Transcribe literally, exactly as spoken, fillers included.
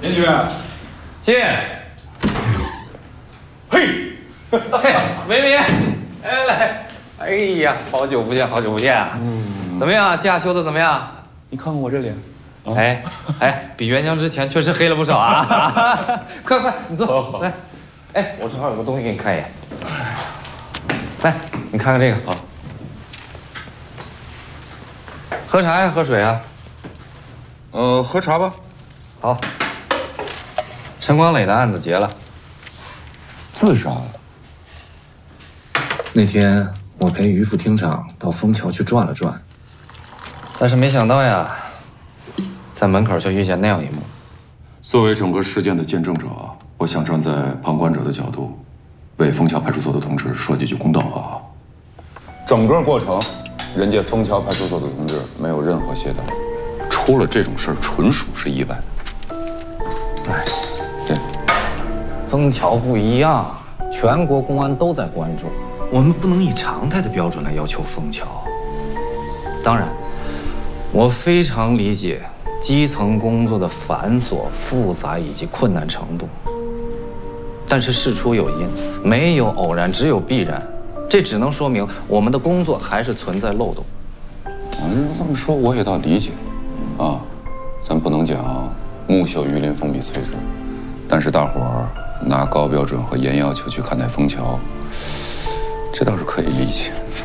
进去。 进。 嘿， 嘿，维维，哎来，哎呀，好久不见，好久不见啊！嗯，怎么样？假修的怎么样？ 你看看我这脸。 啊、哎哎，比元江之前确实黑了不少啊！快快，你坐，好好来。哎，我正好有个东西给你看一眼。来，你看看这个啊。喝茶呀，喝水啊？ 呃，喝茶吧。 好。陈光磊的案子结了。 自杀了。 那天我陪于副厅长到枫桥去转了转， 但是没想到呀。 在门口却遇见那样一幕。 作为整个事件的见证者，我想站在旁观者的角度，为枫桥派出所的同志说几句公道话啊。整个过程，人家枫桥派出所的同志没有任何懈怠，出了这种事儿纯属是意外。 哎， 对， 枫桥不一样，全国公安都在关注，我们不能以常态的标准来要求枫桥。当然，我非常理解。 基层工作的繁琐、复杂以及困难程度，但是事出有因，没有偶然，只有必然。这只能说明我们的工作还是存在漏洞。 嗯，这么说我也倒理解，啊，咱不能讲木秀于林，风必摧之，但是大伙儿拿高标准和严要求去看待枫桥，这倒是可以理解。